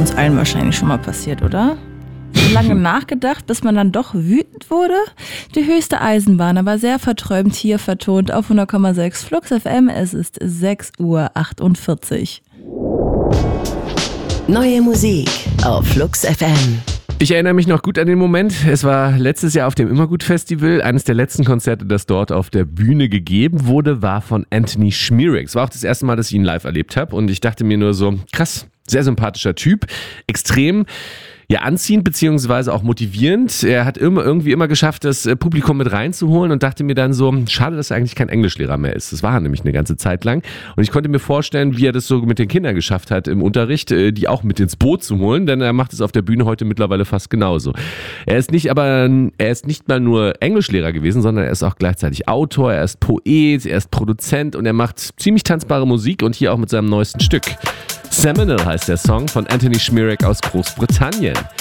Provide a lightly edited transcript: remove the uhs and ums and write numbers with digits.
uns allen wahrscheinlich schon mal passiert, oder? So lange nachgedacht, bis man dann doch wütend wurde? Die höchste Eisenbahn, aber sehr verträumt hier vertont auf 100,6 Flux FM. Es ist 6:48 Uhr. Neue Musik auf Flux FM. Ich erinnere mich noch gut an den Moment. Es war letztes Jahr auf dem Immergut-Festival. Eines der letzten Konzerte, das dort auf der Bühne gegeben wurde, war von Anthony Schmierig. Es war auch das erste Mal, dass ich ihn live erlebt habe. Und ich dachte mir nur so, krass, sehr sympathischer Typ. Extrem anziehend beziehungsweise auch motivierend. Er hat irgendwie immer geschafft, das Publikum mit reinzuholen und dachte mir dann so, schade, dass er eigentlich kein Englischlehrer mehr ist. Das war er nämlich eine ganze Zeit lang. Und ich konnte mir vorstellen, wie er das so mit den Kindern geschafft hat im Unterricht, die auch mit ins Boot zu holen, denn er macht es auf der Bühne heute mittlerweile fast genauso. Er ist nicht mal nur Englischlehrer gewesen, sondern er ist auch gleichzeitig Autor, er ist Poet, er ist Produzent und er macht ziemlich tanzbare Musik und hier auch mit seinem neuesten Stück. Seminal heißt der Song von Anthony Schmierig aus Großbritannien.